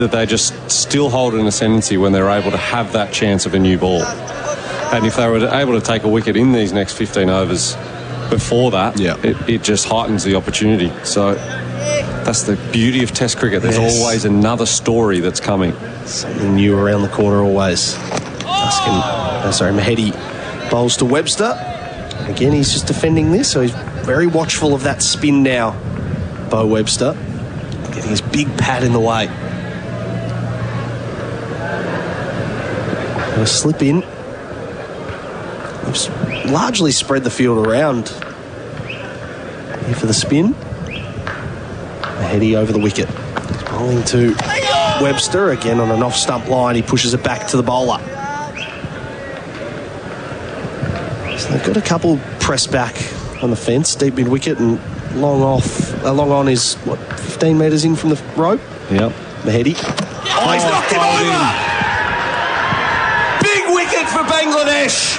that they just still hold an ascendancy when they're able to have that chance of a new ball. And if they were able to take a wicket in these next 15 overs before that, it just heightens the opportunity. So that's the beauty of Test cricket. There's always another story that's coming. Something new around the corner always. Mehidy bowls to Webster. Again, he's just defending this, so he's very watchful of that spin now. Beau Webster getting his big pad in the way. Going to slip in. He's largely spread the field around here for the spin. Mehidy over the wicket. He's bowling to Webster again on an off-stump line. He pushes it back to the bowler. So they've got a couple pressed back on the fence, deep mid-wicket, and long on is, 15 metres in from the rope? Yep. Mehidy. Oh, he's knocked him over! Big wicket for Bangladesh!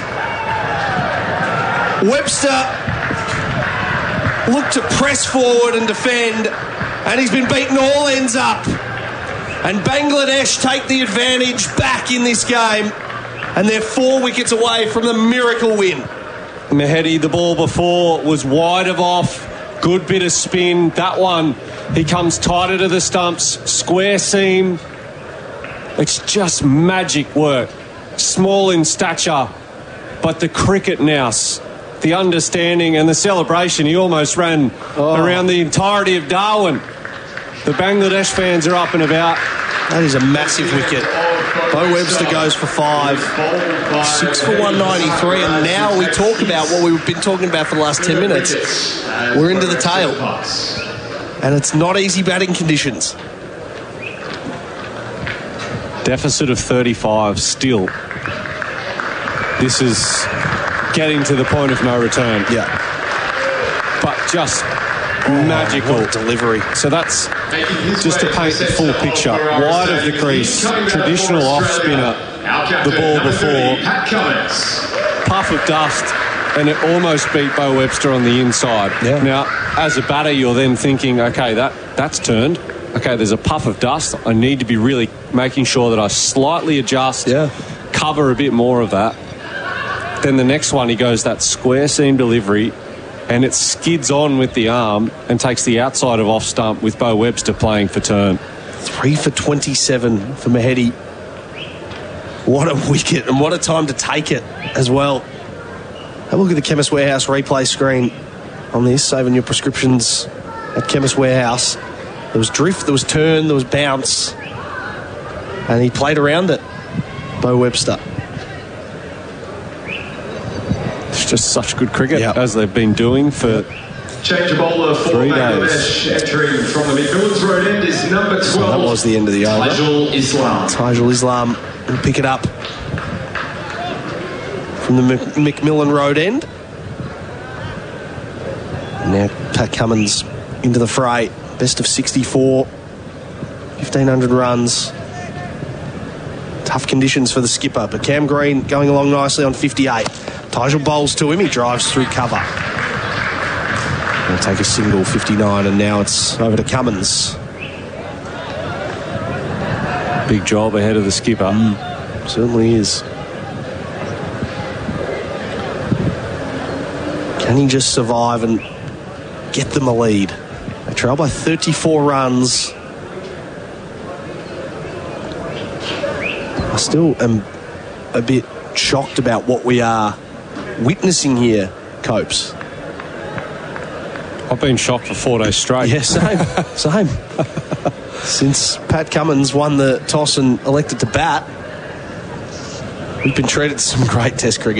Webster looked to press forward and defend, and he's been beaten all ends up. And Bangladesh take the advantage back in this game, and they're 4 wickets away from the miracle win. Mehidy, the ball before was wide of off. Good bit of spin. That one, he comes tighter to the stumps. Square seam. It's just magic work. Small in stature, but the cricket nous, the understanding and the celebration. He almost ran around the entirety of Darwin. The Bangladesh fans are up and about. That is a massive wicket. Beau Webster goes for 5. 6 for 193, and now we talk about what we've been talking about for the last 10 minutes. We're into the tail. And it's not easy batting conditions. Deficit of 35 still. This is getting to the point of no return. Yeah. But just magical delivery. So that's just to paint the full picture. Wide of the crease, traditional off spinner, the ball before, puff of dust, and it almost beat Beau Webster on the inside. Yeah. Now, as a batter, you're then thinking, okay, that's turned. Okay, there's a puff of dust. I need to be really making sure that I slightly adjust, cover a bit more of that. Then the next one, he goes that square seam delivery, and it skids on with the arm and takes the outside of off stump with Beau Webster playing for turn. 3 for 27 for Mehidy. What a wicket, and what a time to take it as well. Have a look at the Chemist Warehouse replay screen on this, saving your prescriptions at Chemist Warehouse. There was drift, there was turn, there was bounce, and he played around it. Beau Webster. It's just such good cricket, as they've been doing for change of bowler for 3 Bangladesh. days. Entering from the McMillan's Road end is number 12. So that was the end of the over. Taijul Islam will pick it up from the McMillan Road end. And now Pat Cummins into the fray. Best of 64. 1,500 runs. Tough conditions for the skipper, but Cam Green going along nicely on 58. Taijul bowls to him, he drives through cover. He'll take a single, 59, and now it's over to Cummins. Big job ahead of the skipper. Certainly is. Can he just survive and get them a lead? They trail by 34 runs. I still am a bit shocked about what we are witnessing here, Copes. I've been shocked for 4 days straight. Yeah, same. Since Pat Cummins won the toss and elected to bat, we've been treated to some great Test cricket.